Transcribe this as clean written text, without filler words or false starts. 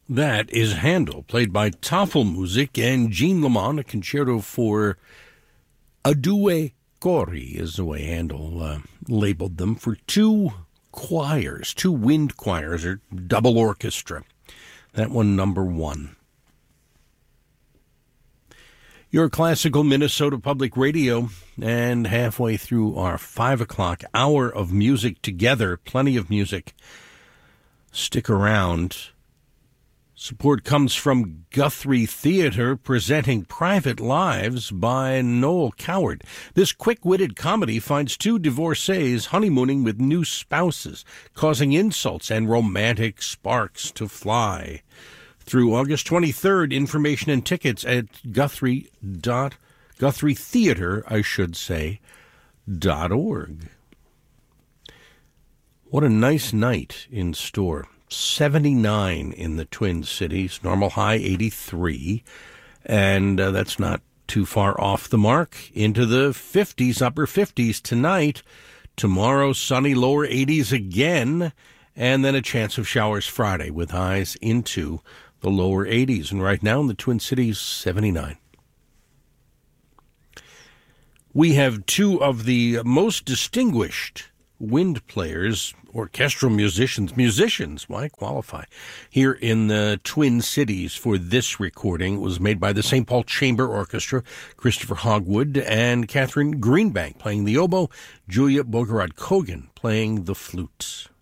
That is Handel, played by Tafelmusik, and Jean Lamont, a concerto for a due cori, is the way Handel labeled them, for two choirs, two wind choirs, or double orchestra. That one, number one. Your classical Minnesota Public Radio, and halfway through our 5 o'clock hour of music together, plenty of music. Stick around. Support comes from Guthrie Theater, presenting Private Lives by Noel Coward. This quick-witted comedy finds two divorcees honeymooning with new spouses, causing insults and romantic sparks to fly. Through August 23rd, information and tickets at GuthrieTheater.org. What a nice night in store. 79 in the Twin Cities, normal high 83, and that's not too far off the mark. Into the 50s, upper 50s tonight. Tomorrow, sunny lower 80s again, and then a chance of showers Friday with highs into the lower 80s. And right now in the Twin Cities, 79. We have two of the most distinguished wind players, orchestral musicians, why qualify, here in the Twin Cities for this recording. It was made by the St. Paul Chamber Orchestra, Christopher Hogwood and Catherine Greenbank playing the oboe, Julia Bogorod-Kogan playing the flute.